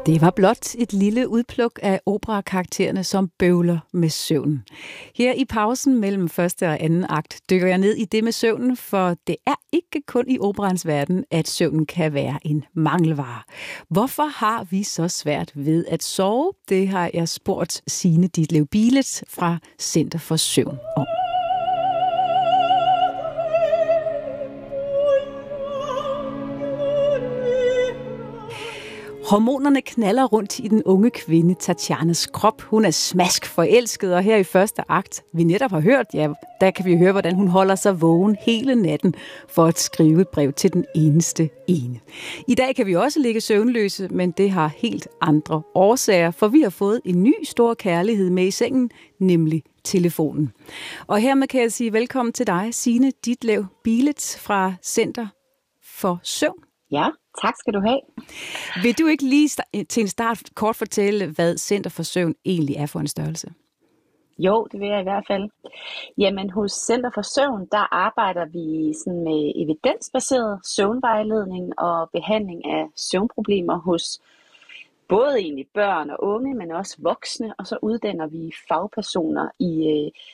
Det var blot et lille udpluk af operakaraktererne, som bøvler med søvn. Her i pausen mellem første og anden akt dykker jeg ned i det med søvnen, for det er ikke kun i operans verden, at søvnen kan være en mangelvare. Hvorfor har vi så svært ved at sove? Det har jeg spurgt Signe Ditlev Bielet fra Center for Søvn om. Hormonerne knalder rundt i den unge kvinde Tatjanas krop. Hun er smask forelsket, og her i første akt, vi netop har hørt, der kan vi høre, hvordan hun holder sig vågen hele natten for at skrive et brev til den eneste ene. I dag kan vi også ligge søvnløse, men det har helt andre årsager, for vi har fået en ny stor kærlighed med i sengen, nemlig telefonen. Og hermed kan jeg sige velkommen til dig, Signe Ditlev Bielet fra Center for Søvn. Ja, tak skal du have. Vil du ikke lige til en start kort fortælle, hvad Center for Søvn egentlig er for en størrelse? Jo, det vil jeg i hvert fald. Jamen, hos Center for Søvn, der arbejder vi sådan med evidensbaseret søvnvejledning og behandling af søvnproblemer hos både egentlig børn og unge, men også voksne, og så uddanner vi fagpersoner